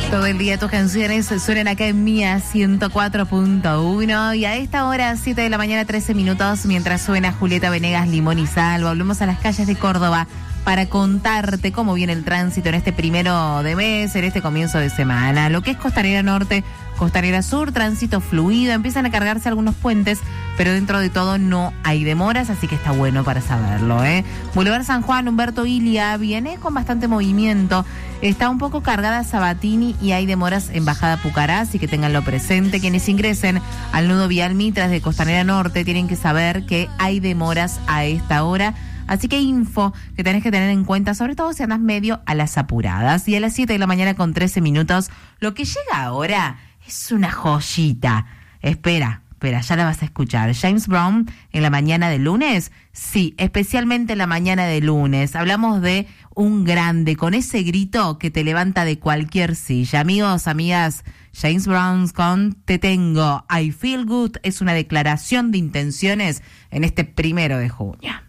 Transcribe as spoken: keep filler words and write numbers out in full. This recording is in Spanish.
Todo el día tus canciones suenan acá en Mía ciento cuatro punto uno y a esta hora, siete de la mañana, trece minutos, mientras suena Julieta Venegas, Limón y Sal, volvemos a las calles de Córdoba para contarte cómo viene el tránsito en este primero de mes, en este comienzo de semana. Lo que es Costanera Norte, Costanera Sur, tránsito fluido, empiezan a cargarse algunos puentes, pero dentro de todo no hay demoras, así que está bueno para saberlo, ¿eh? Boulevard San Juan, Humberto Ilia, viene con bastante movimiento, está un poco cargada Sabatini y hay demoras en Bajada Pucará, así que ténganlo presente. Quienes ingresen al nudo vial Mitras de Costanera Norte tienen que saber que hay demoras a esta hora. Así que info que tenés que tener en cuenta, sobre todo si andás medio a las apuradas. Y a las siete de la mañana con trece minutos, lo que llega ahora es una joyita. Espera, espera, ya la vas a escuchar. James Brown en la mañana de lunes. Sí, especialmente en la mañana de lunes. Hablamos de un grande con ese grito que te levanta de cualquier silla. Amigos, amigas, James Brown con Te Tengo, I Feel Good es una declaración de intenciones en este primero de junio.